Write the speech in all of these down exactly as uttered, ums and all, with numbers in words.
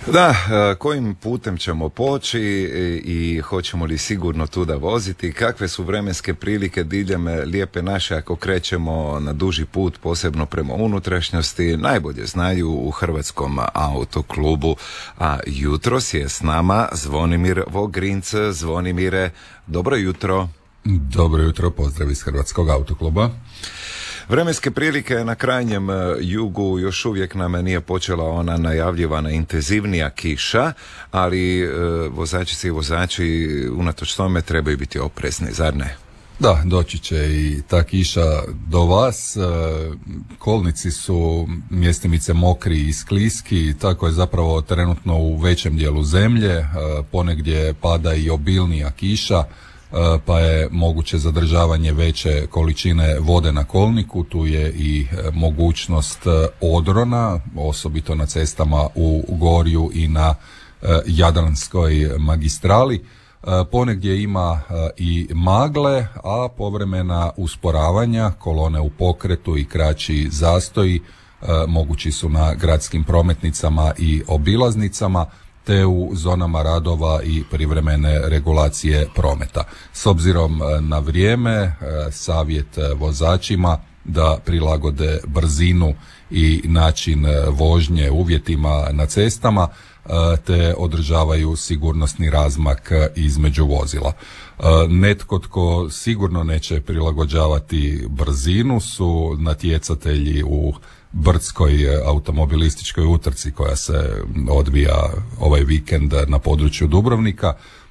Da, kojim putem ćemo poći i hoćemo li sigurno tu da voziti, kakve su vremenske prilike diljem Lijepe naše ako krećemo na duži put, posebno prema unutrašnjosti, najbolje znaju u Hrvatskom autoklubu, a jutros je s nama Zvonimir Vogrinc. Zvonimire, dobro jutro. Dobro jutro, pozdrav iz Hrvatskog autokluba. Vremenske prilike na krajnjem jugu još uvijek nam nije počela ona najavljivana intenzivnija kiša, ali e, vozačice i vozači unatoč tome trebaju biti oprezni, zar ne? Da, doći će i ta kiša do vas. Kolnici su mjestimice mokri i skliski, tako je zapravo trenutno u većem dijelu zemlje, ponegdje pada i obilnija kiša, pa je moguće zadržavanje veće količine vode na kolniku. Tu je i mogućnost odrona, osobito na cestama u Gorju i na Jadranskoj magistrali. Ponegdje ima i magle, a povremena usporavanja, kolone u pokretu i kraći zastoji mogući su na gradskim prometnicama i obilaznicama, te u zonama radova i privremene regulacije prometa. S obzirom na vrijeme, savjet vozačima da prilagode brzinu i način vožnje uvjetima na cestama, te održavaju sigurnosni razmak između vozila. Netko tko sigurno neće prilagođavati brzinu su natjecatelji u brdskoj automobilističkoj utrci koja se odvija ovaj vikend na području Dubrovnika.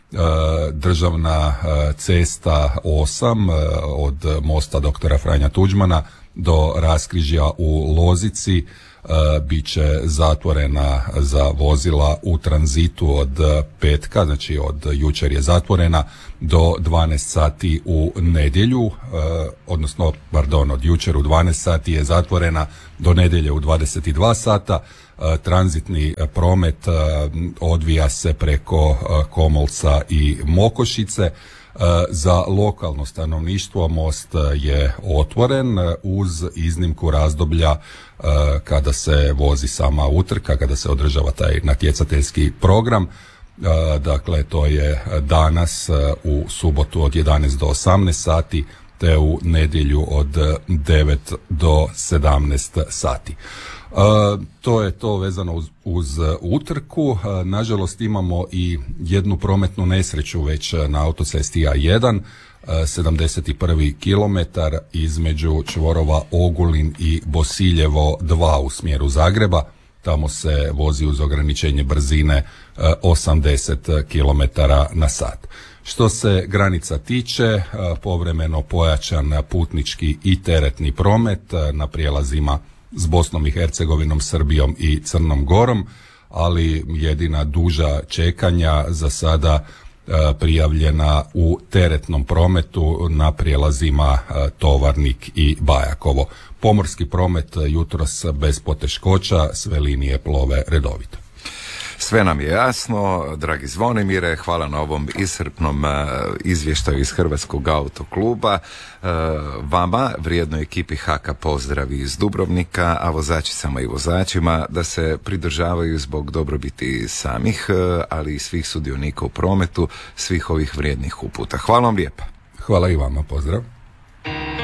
Državna cesta osam od mosta doktora Franja Tuđmana do raskrižja u Lozici bit će zatvorena za vozila u tranzitu od petka, znači od jučer je zatvorena do dvanaest sati u nedjelju, odnosno, pardon, od jučer u dvanaest sati je zatvorena do nedjelje u dvadeset dva sata. Tranzitni promet odvija se preko Komolca i Mokošice. Za lokalno stanovništvo most je otvoren uz iznimku razdoblja kada se vozi sama utrka, kada se održava taj natjecateljski program. Dakle, to je danas u subotu od jedanaest do osamnaest sati, te u nedjelju od devet do sedamnaest sati. Uh, to je to vezano uz, uz utrku. Uh, nažalost imamo i jednu prometnu nesreću već na autocesti A jedan, uh, sedamdeset prvi kilometar između čvorova Ogulin i Bosiljevo dva u smjeru Zagreba. Tamo se vozi uz ograničenje brzine uh, osamdeset kilometara na sat. Što se granica tiče, uh, povremeno pojačan putnički i teretni promet uh, na prijelazima s Bosnom i Hercegovinom, Srbijom i Crnom Gorom, ali jedina duža čekanja za sada e, prijavljena u teretnom prometu na prijelazima e, Tovarnik i Bajakovo. Pomorski promet jutros bez poteškoća, sve linije plove redovito. Sve nam je jasno, dragi Zvonimire, hvala na ovom iscrpnom izvještaju iz Hrvatskog autokluba. Vama, vrijednoj ekipi Haka, pozdravi iz Dubrovnika, a vozačicama i vozačima da se pridržavaju zbog dobrobiti samih, ali i svih sudionika u prometu, svih ovih vrijednih uputa. Hvala vam lijepa. Hvala i vama, pozdrav.